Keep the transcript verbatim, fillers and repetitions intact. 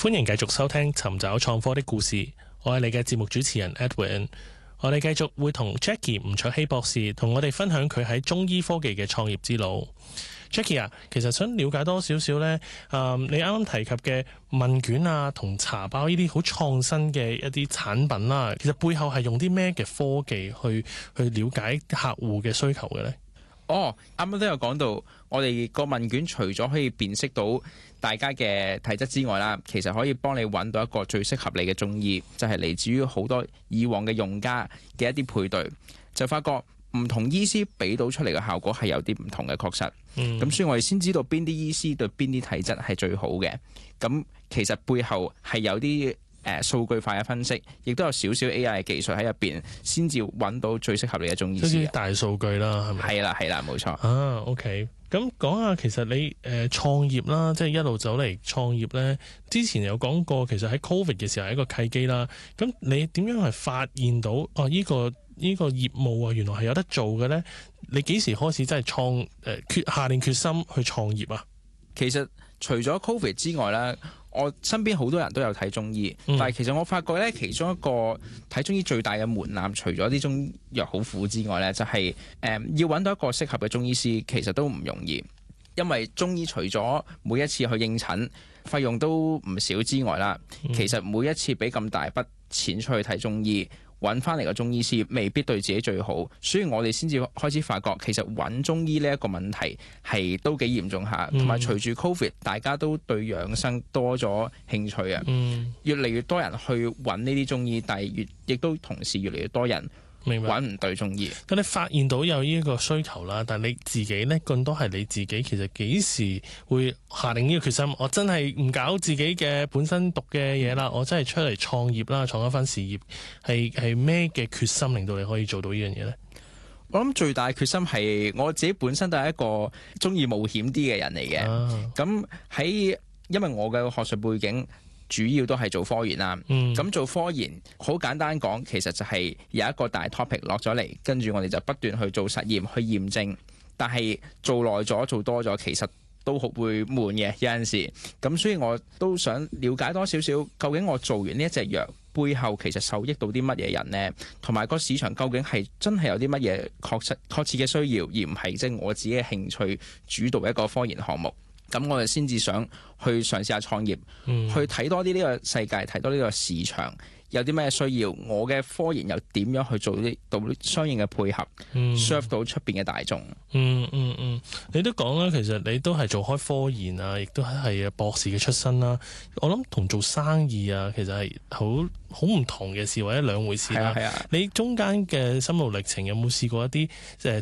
歡迎繼續收聽尋找創科的故事，我係你嘅節目主持人 Edwin。我哋繼續會同 Jackie 吳卓羲博士同我哋分享佢喺中醫科技嘅創業之路。Jackie 啊，其實想了解多少少呢？誒，你啱啱提及嘅問卷啊，同茶包呢啲好創新嘅一啲產品啦，其實背後係用啲咩嘅科技去去了解客戶嘅需求嘅呢？ 哦，啱啱都有講到，我哋個問卷除咗可以辨識到大家嘅體質之外啦，其實可以幫你揾到一個最適合你嘅中醫，就係嚟自於好多以往嘅用家嘅一啲配對，就發覺唔同醫師俾到出嚟嘅效果係有啲唔同嘅，確實。咁、嗯、所以我哋先知道邊啲醫師對邊啲體質係最好嘅。咁其實背後係有啲誒數據化嘅分析，亦都有少少 A I 嘅技術喺入邊，先至揾到最適合你嘅中醫師。 即係大數據啦，係咪？ 係啦，係啦，冇錯。 啊，OK。咁講下，其實你誒、呃、創業啦，即係一路走嚟創業咧。之前有講過，其實喺 Covid 嘅時候係一個契機啦。咁你點樣係發現到哦？呢、這個呢、這個業務啊，原來係有得做嘅咧？你幾時開始真係創誒決下定決心去創業啊？ 其實除咗 Covid 之外咧，我身邊好多人都有睇中醫，嗯、但係其實我發覺咧，其中一個睇中醫最大嘅門檻，除咗啲中藥好苦之外咧，就係、是、誒、嗯、要揾到一個適合嘅中醫師，其實都唔容易。因為中醫除咗每一次去應診費用都唔少之外啦，嗯、其實每一次俾咁大筆錢出去睇中醫，揾翻嚟個中醫師未必對自己最好，所以我哋先至開始發覺，其實揾中醫呢一個問題係都幾嚴重下，同埋、嗯、隨住 Covid，大家都對養生多咗興趣啊，嗯、越嚟越多人去揾呢啲中醫，但係越亦都同時越嚟越多人揾唔對中醫。 咁你發現到有呢個需求啦，但係你自己呢，更多係你自己，其實幾時會下定呢個決心？我真係唔搞自己嘅本身讀嘅嘢啦，我真係出嚟創業啦，創一番事業，係係咩嘅決心令到你可以做到呢樣嘢呢？ 我諗最大嘅決心係我自己本身都係一個中意冒險啲嘅人嚟嘅。咁喺、啊、因為我嘅學術背景，主要都係做科研啦，咁、嗯、做科研好簡單講，其實就係有一個大 topic 落咗嚟，跟住我哋就不斷去做實驗去驗證。但係做耐咗做多咗，其實都好會悶嘅有陣時。咁所以我都想了解多少少，究竟我做完呢一隻藥背後其實受益到啲乜嘢人呢？同埋個市場究竟係真係有啲乜嘢確實確切嘅需要，而唔係即係我自己嘅興趣主導一個科研項目。咁我哋先至想去嘗試下創業，嗯、去睇多啲呢個世界，睇多呢個市場有啲咩需要，我嘅科研又點樣去做啲到相應嘅配合、嗯、serve 到出邊嘅大眾。嗯嗯嗯，你都講啦，其實你都係做開科研啊，亦都係博士嘅出身啦。我諗同做生意啊，其實係好好唔同嘅事，或者兩回事啦。係啊係啊，你中間嘅心路歷程有冇試過一啲誒